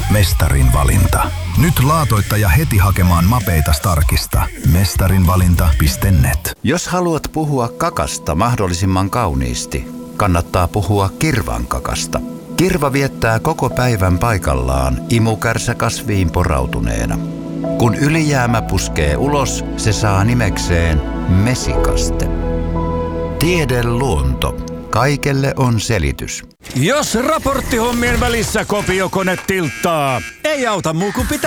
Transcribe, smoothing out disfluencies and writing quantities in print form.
Mestarin valinta. Nyt laatoittaja heti hakemaan mapeita Starkista. Mestarinvalinta.net. Jos haluat puhua kakasta mahdollisimman kauniisti, kannattaa puhua kirvan kakasta. Kirva viettää koko päivän paikallaan imukärsäkasviin porautuneena. Kun ylijäämä puskee ulos, se saa nimekseen mesikaste. Tiedeluonto. Kaikelle on selitys. Jos raporttihommien välissä kopiokone tilttaa, ei auta muu kuin pitää